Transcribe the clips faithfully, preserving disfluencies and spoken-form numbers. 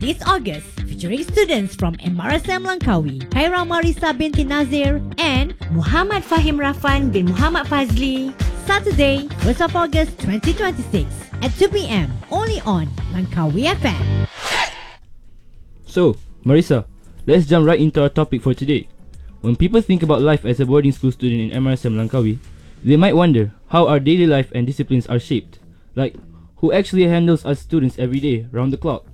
this August, featuring students from M R S M Langkawi, Khaira Marisa binti Nazir, and Muhammad Fahim Rafan bin Muhammad Fazli. Saturday, first of August twenty twenty-six at two p.m. only on Langkawi F M. So, Marisa, let's jump right into our topic for today. When people think about life as a boarding school student in M R S M Langkawi, they might wonder how our daily life and disciplines are shaped. Like, who actually handles us students every day, round the clock?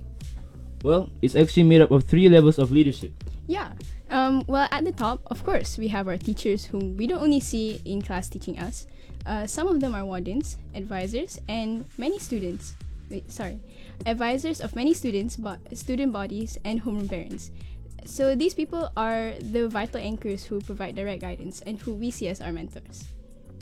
Well, it's actually made up of three levels of leadership. Yeah. Um, well, at the top, of course, we have our teachers whom we don't only see in class teaching us. Uh, some of them are wardens, advisors, and many students. Wait, sorry. Advisors of many students, bo- student bodies, and homeroom parents. So these people are the vital anchors who provide direct guidance and who we see as our mentors.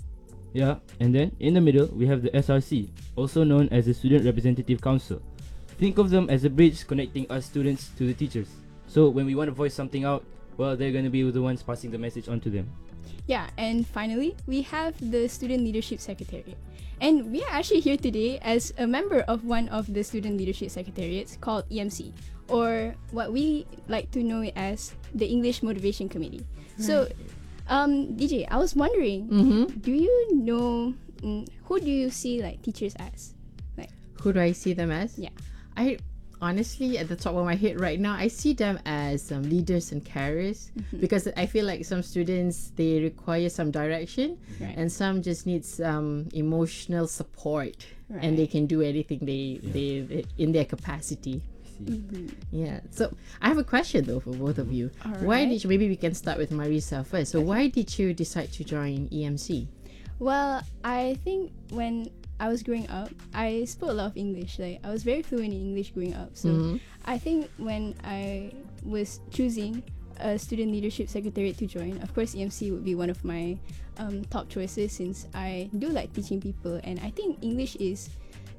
Yeah, and then in the middle, we have the S R C, also known as the Student Representative Council. Think of them as a bridge connecting us students to the teachers. So when we want to voice something out, well, they're going to be the ones passing the message on to them. Yeah, and finally, we have the Student Leadership Secretariat. And we are actually here today as a member of one of the Student Leadership Secretariats called E M C, or what we like to know it as the English Motivation Committee. Right. So, um, D J, I was wondering, Mm-hmm. do you know, mm, who do you see like teachers as? Like, Who do I see them as? yeah. I honestly, at the top of my head right now, I see them as um, leaders and carers, Mhm. because I feel like some students, they require some direction, Right. and some just need some emotional support, and Right. they can do anything they, Yeah. they, they in their capacity. Mhm. Yeah. So I have a question though for both of you. Why Alright. did you, maybe we can start with Marisa first. So why did you decide to join E M C? Well, I think when I was growing up, I spoke a lot of English. Like, I was very fluent in English growing up. So Mhm. I think when I was choosing a student leadership secretariat to join, of course E M C would be one of my um, top choices, since I do like teaching people, and I think English is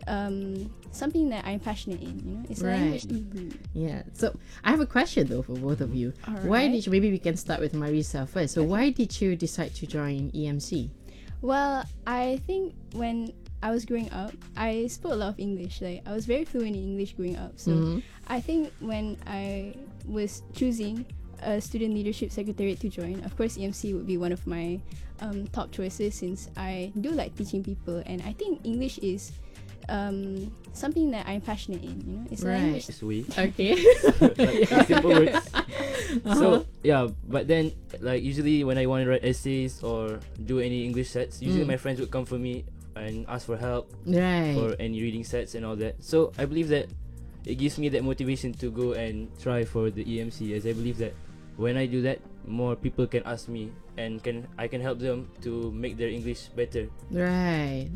um, something that I'm passionate in. You know, it's a Right. language. Mhm. Yeah. So I have a question though for both of you. Why Alright. did you, maybe we can start with Marisa first. So why did you decide to join E M C? Well, I think when I was growing up, I spoke a lot of English. Like, I was very fluent in English growing up. So Mhm. I think when I was choosing a student leadership secretariat to join, of course E M C would be one of my um, top choices, since I do like teaching people, and I think English is um, something that I'm passionate in. You know, it's a Right. language. This way. Okay. Like, in simple words. Uh-huh. So yeah, but then like usually when I want to write essays or do any English sets, usually Mm. my friends would come for me and ask for help Right. for any reading sets and all that. So I believe that it gives me that motivation to go and try for the E M C, as I believe that when I do that, more people can ask me and can I can help them to make their English better. Right.